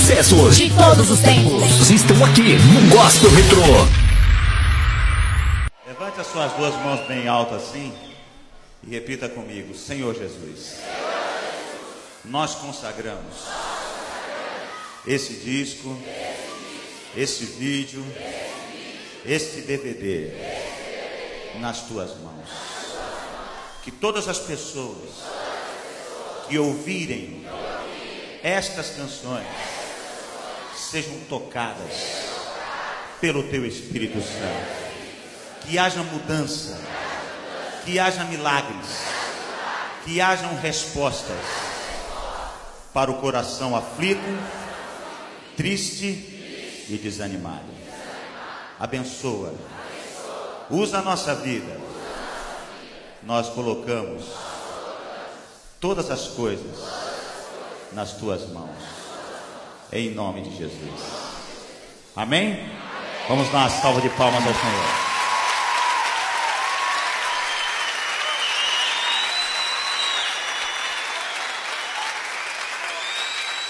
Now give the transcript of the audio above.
sucessos de todos os tempos estão aqui no Gospel Retrô. Levante as suas duas mãos bem altas assim e repita comigo: Senhor Jesus, nós consagramos esse disco, esse vídeo, este DVD nas tuas mãos. Que todas as pessoas que ouvirem estas canções sejam tocadas pelo teu Espírito Santo. Que haja mudança, que haja milagres, que hajam respostas para o coração aflito, triste e desanimado. Abençoa, usa a nossa vida. Nós colocamos todas as coisas nas tuas mãos, em nome de Jesus. Amém? Vamos dar uma salva de palmas ao Senhor.